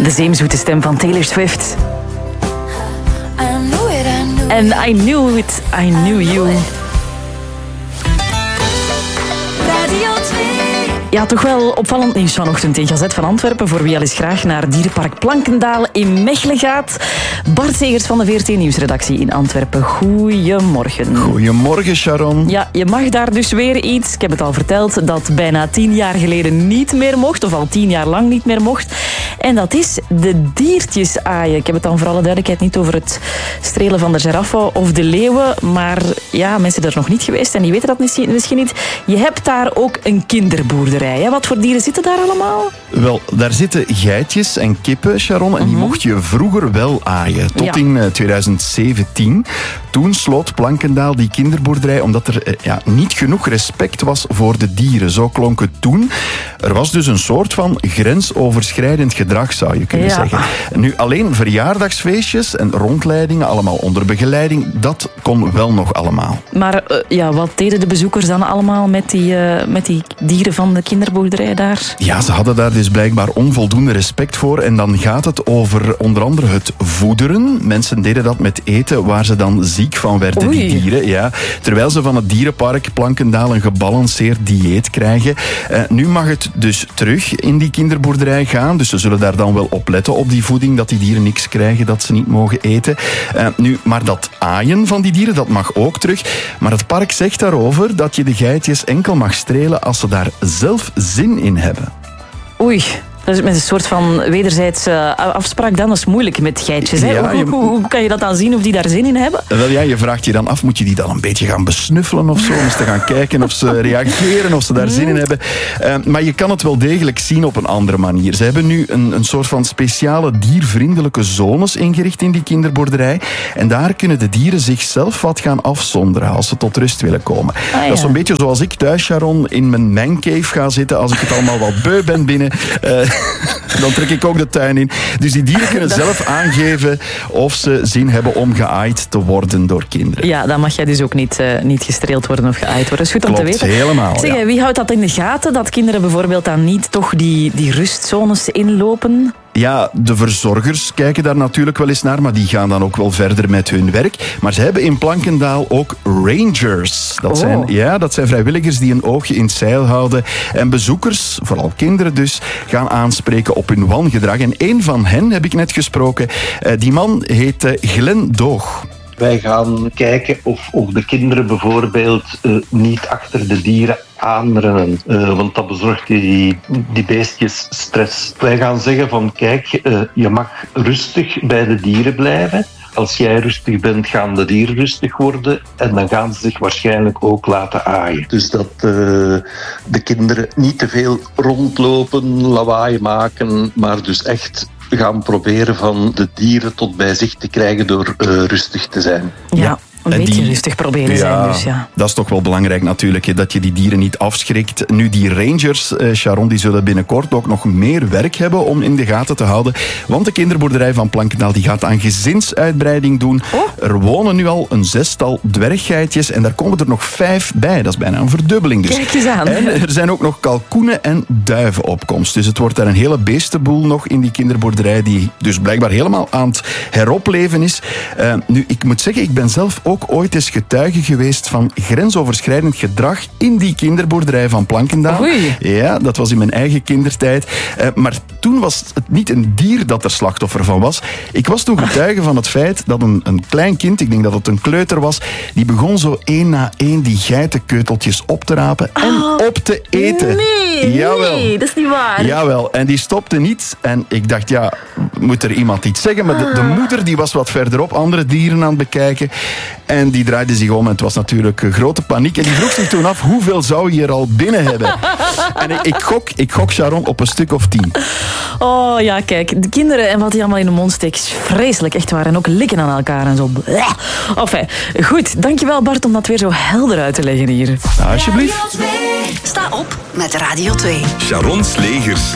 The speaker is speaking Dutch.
De zeemzoete stem van Taylor Swift. En I knew it, I knew you. Ja, toch wel opvallend nieuws vanochtend in Gazet van Antwerpen. Voor wie al eens graag naar Dierenpark Plankendaal in Mechelen gaat. Bart Segers van de VRT Nieuwsredactie in Antwerpen. Goedemorgen. Goedemorgen, Sharon. Ja, je mag daar dus weer iets. Ik heb het al verteld dat bijna 10 jaar geleden niet meer mocht. Of al 10 jaar lang niet meer mocht. En dat is de diertjes aaien. Ik heb het dan voor alle duidelijkheid niet over het strelen van de giraffen of de leeuwen. Maar ja, mensen zijn er nog niet geweest en die weten dat misschien niet. Je hebt daar ook een kinderboerderij. Hè? Wat voor dieren zitten daar allemaal? Wel, daar zitten geitjes en kippen, Sharon. En die mocht je vroeger wel aaien. Tot in 2017. Toen sloot Plankendaal die kinderboerderij omdat er niet genoeg respect was voor de dieren. Zo klonk het toen. Er was dus een soort van grensoverschrijdend gedrag, zou je kunnen zeggen. Nu, alleen verjaardagsfeestjes en rondleidingen, allemaal onder begeleiding, dat kon wel nog allemaal. Maar wat deden de bezoekers dan allemaal met die dieren van de kinderboerderij daar? Ja, ze hadden daar dus blijkbaar onvoldoende respect voor. En dan gaat het over onder andere het voederen. Mensen deden dat met eten waar ze dan ziek van werden, die dieren. Ja. Terwijl ze van het dierenpark Plankendaal een gebalanceerd dieet krijgen. Nu mag het dus terug in die kinderboerderij gaan. Dus ze zullen daar dan wel op letten op die voeding, dat die dieren niks krijgen, dat ze niet mogen eten. Maar dat aaien van die dieren, dat mag ook terug. Maar het park zegt daarover dat je de geitjes enkel mag strelen als ze daar zelf zin in hebben. Oei. Dat is met een soort van wederzijdse afspraak dan. Dat is moeilijk met geitjes. Hè? Ja, hoe kan je dat dan zien of die daar zin in hebben? Wel ja, je vraagt je dan af, moet je die dan een beetje gaan besnuffelen of zo? Om eens te gaan kijken of ze reageren, of ze daar zin in hebben. Maar je kan het wel degelijk zien op een andere manier. Ze hebben nu een soort van speciale diervriendelijke zones ingericht in die kinderboerderij. En daar kunnen de dieren zichzelf wat gaan afzonderen als ze tot rust willen komen. Dat is zo'n beetje zoals ik thuis, Sharon, in mijn mancave ga zitten als ik het allemaal wat beu ben binnen. Dan trek ik ook de tuin in. Dus die dieren kunnen zelf aangeven of ze zin hebben om geaaid te worden door kinderen. Ja, dan mag jij dus ook niet gestreeld worden of geaaid worden. Dat is goed om te weten. Helemaal. Zeg, wie houdt dat in de gaten? Dat kinderen bijvoorbeeld dan niet toch die rustzones inlopen? Ja, de verzorgers kijken daar natuurlijk wel eens naar, maar die gaan dan ook wel verder met hun werk. Maar ze hebben in Plankendaal ook rangers. Dat zijn vrijwilligers die een oogje in het zeil houden. En bezoekers, vooral kinderen dus, gaan aanspreken op hun wangedrag. En één van hen heb ik net gesproken. Die man heet Glenn Doog. Wij gaan kijken of de kinderen bijvoorbeeld niet achter de dieren aanrennen, want dat bezorgt die beestjes stress. Wij gaan zeggen van kijk, je mag rustig bij de dieren blijven. Als jij rustig bent, gaan de dieren rustig worden en dan gaan ze zich waarschijnlijk ook laten aaien. Dus dat de kinderen niet te veel rondlopen, lawaai maken, maar dus echt gaan proberen van de dieren tot bij zich te krijgen door rustig te zijn. Ja. Een beetje rustig proberen zijn. Dus dat is toch wel belangrijk natuurlijk, hè, dat je die dieren niet afschrikt. Nu, die rangers, Sharon, die zullen binnenkort ook nog meer werk hebben om in de gaten te houden. Want de kinderboerderij van Plankendaal die gaat aan gezinsuitbreiding doen. Er wonen nu al een 6-tal dwerggeitjes en daar komen er nog 5 bij. Dat is bijna een verdubbeling dus. Kijk eens aan. En er zijn ook nog kalkoenen en duiven op komst. Dus het wordt daar een hele beestenboel nog in die kinderboerderij die dus blijkbaar helemaal aan het heropleven is. Nu, ik moet zeggen, ik ben zelf ook ooit eens getuige geweest van grensoverschrijdend gedrag in die kinderboerderij van Plankendaal. Oei. Ja, dat was in mijn eigen kindertijd. Maar toen was het niet een dier dat er slachtoffer van was. Ik was toen getuige van het feit dat een klein kind, ik denk dat het een kleuter was, die begon zo 1 na 1 die geitenkeuteltjes op te rapen en op te eten. Nee, dat is niet waar. Jawel, en die stopte niet. En ik dacht, moet er iemand iets zeggen? Maar de moeder die was wat verderop, andere dieren aan het bekijken. En die draaide zich om en het was natuurlijk grote paniek. En die vroeg zich toen af, hoeveel zou je er al binnen hebben? En ik gok, Sharon, op een stuk of 10. Oh ja, kijk, de kinderen en wat die allemaal in de mond steken, is vreselijk, echt waar. En ook likken aan elkaar en zo. Enfin, goed, dankjewel Bart om dat weer zo helder uit te leggen hier. Alsjeblieft. Sta op met Radio 2. Sharon Slegers.